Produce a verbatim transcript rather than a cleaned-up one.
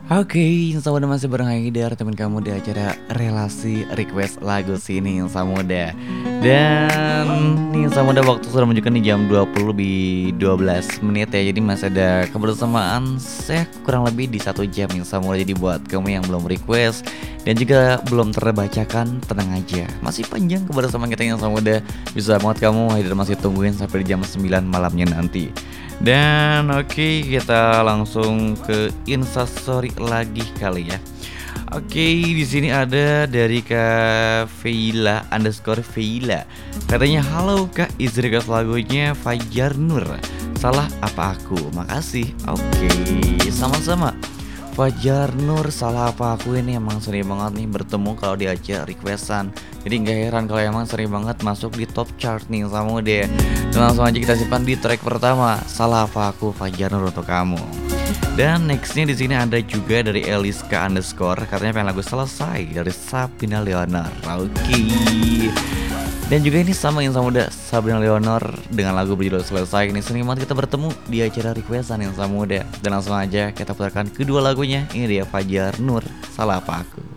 Oke, Insa Muda masih bareng Haidar, teman kamu di acara Relasi Request Lagu Sini Insa Muda. Dan nih Insa Muda, waktu sudah menunjukkan di jam dua puluh lebih dua belas menit ya. Jadi masih ada kebersamaan saya kurang lebih di satu jam Insa Muda. Jadi buat kamu yang belum request dan juga belum terbacakan, tenang aja, masih panjang kebersamaan kita Insa Muda. Bisa banget kamu, Haidar masih tungguin sampai di jam sembilan malamnya nanti. Dan oke, okay, kita langsung ke Instastory lagi kali ya. Oke, okay, di sini ada dari Kak Veila underscore Veila. Katanya, halo Kak, isi request lagunya Fajar Nur. Salah apa aku? Makasih. Oke, okay, sama-sama. Fajar Nur, salah apa aku? Ini emang sering banget nih bertemu kalau diajak requestan. Jadi gak heran kalau emang sering banget masuk di top chart nih sama deh. Dan langsung aja kita simpan di track pertama, salah apa aku, Fajar Nur untuk kamu. Dan nextnya di sini ada juga dari Eliska underscore, katanya pengen lagu Selesai dari Sabrina Leonor. Oke. Okay. Dan juga ini sama yang sama muda, Sabrina Leonor dengan lagu berjudul Selesai. Ini sering banget kita bertemu di acara requestan yang sama muda. Dan langsung aja kita putarkan kedua lagunya. Ini dia Fajar Nur, salah apa aku.